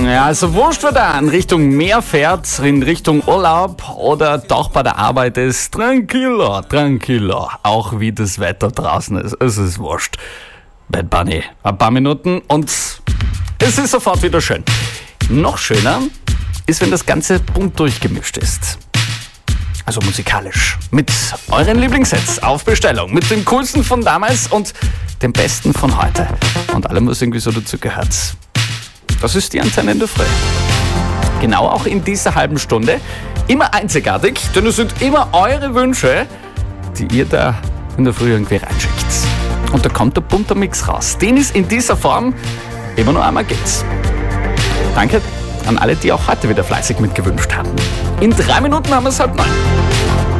Ja, also wurscht, wer da in Richtung Meer fährt, in Richtung Urlaub oder doch bei der Arbeit ist, tranquilo, auch wie das Wetter draußen ist, es ist wurscht. Bad Bunny, ein paar Minuten und es ist sofort wieder schön. Noch schöner ist, wenn das Ganze bunt durchgemischt ist. Also musikalisch. Mit euren Lieblingssets auf Bestellung. Mit dem coolsten von damals und dem besten von heute. Und allem, was irgendwie so dazu gehört. Das ist die Antenne in der Früh. Genau auch in dieser halben Stunde. Immer einzigartig, denn es sind immer eure Wünsche, die ihr da in der Früh irgendwie reinschickt. Und da kommt der bunte Mix raus. Den es in dieser Form immer nur einmal gibt. Danke an alle, die auch heute wieder fleißig mitgewünscht haben. In 3 Minuten haben wir es 8:30.